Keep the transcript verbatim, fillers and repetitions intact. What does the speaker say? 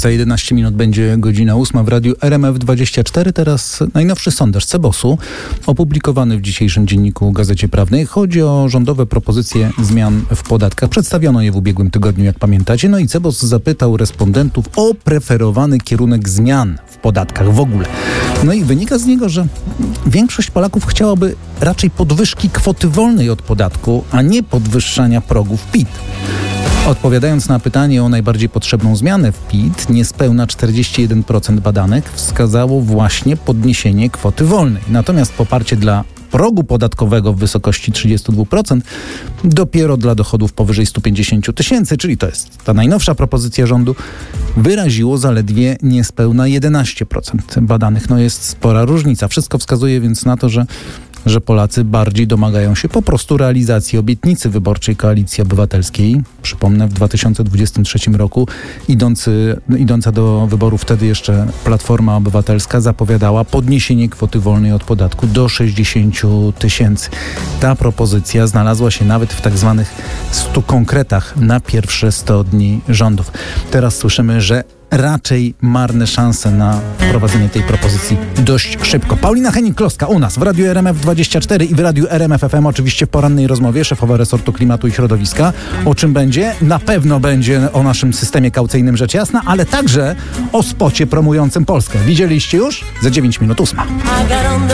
Za jedenaście minut będzie godzina ósma w radiu R M F dwadzieścia cztery. Teraz najnowszy sondaż Cebosu, opublikowany w dzisiejszym dzienniku Gazecie Prawnej. Chodzi o rządowe propozycje zmian w podatkach. Przedstawiono je w ubiegłym tygodniu, jak pamiętacie. No i Cebos zapytał respondentów o preferowany kierunek zmian w podatkach w ogóle. No i wynika z niego, że większość Polaków chciałaby raczej podwyżki kwoty wolnej od podatku, a nie podwyższania progów P I T. Odpowiadając na pytanie o najbardziej potrzebną zmianę w P I T, niespełna czterdzieści jeden procent badanych wskazało właśnie podniesienie kwoty wolnej. Natomiast poparcie dla progu podatkowego w wysokości trzydzieści dwa procent dopiero dla dochodów powyżej sto pięćdziesiąt tysięcy, czyli to jest ta najnowsza propozycja rządu, wyraziło zaledwie niespełna jedenaście procent badanych. No jest spora różnica. Wszystko wskazuje więc na to, że że Polacy bardziej domagają się po prostu realizacji obietnicy wyborczej Koalicji Obywatelskiej. Przypomnę, w dwa tysiące dwudziestym trzecim roku idący, idąca do wyborów wtedy jeszcze Platforma Obywatelska zapowiadała podniesienie kwoty wolnej od podatku do sześćdziesięciu tysięcy. Ta propozycja znalazła się nawet w tak zwanych stu konkretach na pierwsze sto dni rządów. Teraz słyszymy, że raczej marne szanse na wprowadzenie tej propozycji dość szybko. Paulina Henning-Kloska u nas w Radiu R M F dwadzieścia cztery i w Radiu R M F F M, oczywiście w porannej rozmowie, szefowa resortu klimatu i środowiska. O czym będzie? Na pewno będzie o naszym systemie kaucyjnym, rzecz jasna, ale także o spocie promującym Polskę. Widzieliście już? Za dziewięć minut ósma.